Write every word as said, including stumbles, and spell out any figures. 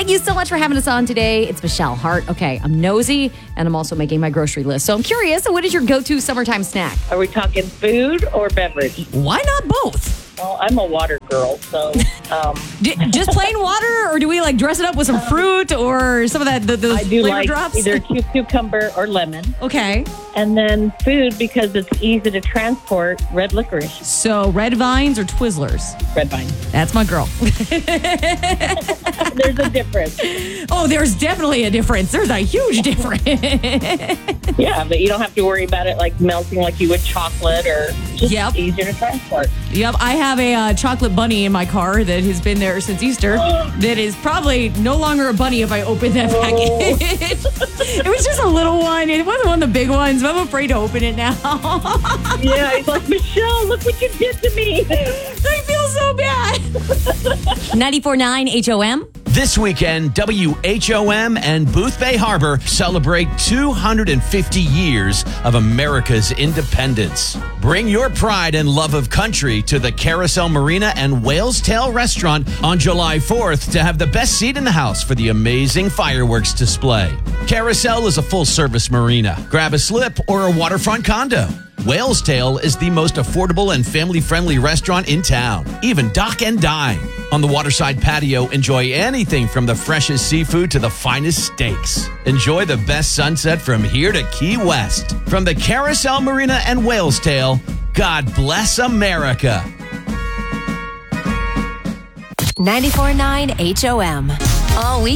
Thank you so much for having us on today. It's Michelle Hart. Okay, I'm nosy, and I'm also making my grocery list. So I'm curious, what is your go-to summertime snack? Are we talking food or beverage? Why not both? Well, I'm a water girl, so... Um, D- just plain water, or do we like dress it up with some fruit or some of that? The, those I do flavor like drops? either cu- cucumber or lemon. Okay. And then food, because it's easy to transport, red licorice. So red vines or Twizzlers? Red vine. That's my girl. There's a difference. Oh, there's definitely a difference. There's a huge difference. Yeah, but you don't have to worry about it like melting like you would chocolate, or just Yep. easier to transport. Yep, I have a uh, chocolate bunny in my car that has been there since Easter. That is probably no longer a bunny if I open that Oh. package. It was just a little one. It wasn't one of the big ones, but I'm afraid to open it now. Yeah, he's like, Michelle, look what you did to me. I feel so bad. ninety-four point nine H O M. This weekend, W H O M and Booth Bay Harbor celebrate two hundred fifty years of America's independence. Bring your pride and love of country to the Carousel Marina and Whale's Tail Restaurant on July fourth to have the best seat in the house for the amazing fireworks display. Carousel is a full-service marina. Grab a slip or a waterfront condo. Whale's Tail is the most affordable and family-friendly restaurant in town. Even dock and dine. On the waterside patio, enjoy anything from the freshest seafood to the finest steaks. Enjoy the best sunset from here to Key West. From the Carousel Marina and Whale's Tail, God bless America. ninety-four point nine H O M. All week.